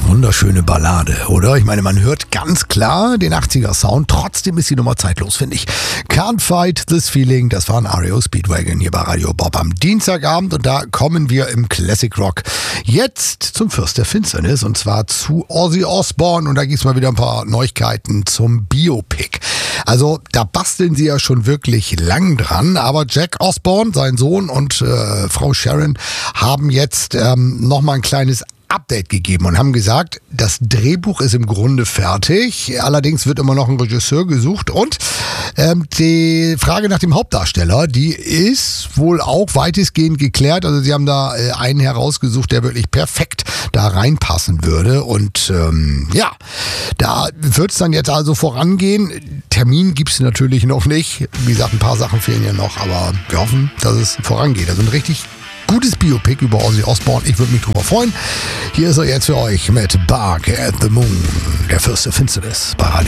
Wunderschöne Ballade, oder? Ich meine, man hört ganz klar den 80er-Sound, trotzdem ist die Nummer zeitlos, finde ich. Can't Fight This Feeling, das war ein REO Speedwagon hier bei Radio Bob am Dienstagabend und da kommen wir im Classic Rock jetzt zum Fürst der Finsternis und zwar zu Ozzy Osbourne und da gibt es mal wieder ein paar Neuigkeiten zum Biopic. Also da basteln sie ja schon wirklich lang dran, aber Jack Osbourne, sein Sohn und Frau Sharon haben jetzt nochmal ein kleines Update gegeben und haben gesagt, das Drehbuch ist im Grunde fertig. Allerdings wird immer noch ein Regisseur gesucht und die Frage nach dem Hauptdarsteller, die ist wohl auch weitestgehend geklärt. Also sie haben da einen herausgesucht, der wirklich perfekt da reinpassen würde und da wird es dann jetzt also vorangehen. Termin gibt es natürlich noch nicht. Wie gesagt, ein paar Sachen fehlen ja noch, aber wir hoffen, dass es vorangeht. Also ein richtig gutes Biopic über Ozzy Osbourne. Ich würde mich drüber freuen. Hier ist er jetzt für euch mit Bark at the Moon, der Fürst der Finsternis bei Radio